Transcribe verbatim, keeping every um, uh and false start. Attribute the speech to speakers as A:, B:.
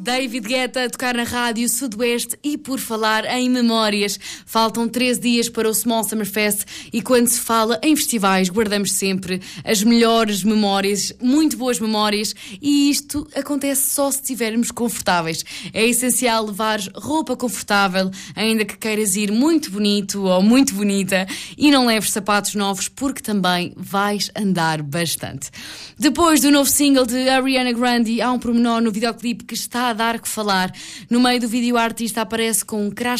A: David Guetta a tocar na Rádio Sudoeste. E por falar em memórias, faltam treze dias para o Small Summer Fest e quando se fala em festivais guardamos sempre as melhores memórias, muito boas memórias, e isto acontece só se estivermos confortáveis. É essencial levar roupa confortável, ainda que queiras ir muito bonito ou muito bonita, e não leves sapatos novos porque também vais andar bastante. Depois do novo single de Ariana Grande, há um pormenor no videoclipe que está a dar que falar. No meio do vídeo, a artista aparece com um crachá